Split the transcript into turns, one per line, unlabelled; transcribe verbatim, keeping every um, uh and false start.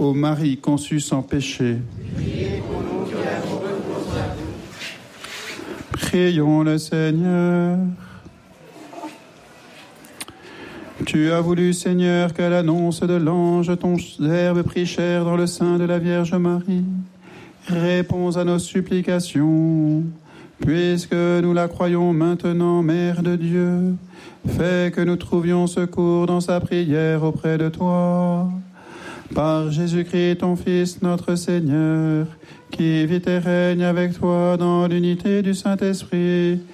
Ô Marie conçue sans péché, prions le Seigneur. Tu as voulu, Seigneur, qu'à l'annonce de l'ange, ton Verbe prit chair dans le sein de la Vierge Marie. Réponds à nos supplications, puisque nous la croyons maintenant Mère de Dieu. Fais que nous trouvions secours dans sa prière auprès de toi. Par Jésus-Christ, ton Fils, notre Seigneur, qui vit et règne avec toi dans l'unité du Saint-Esprit,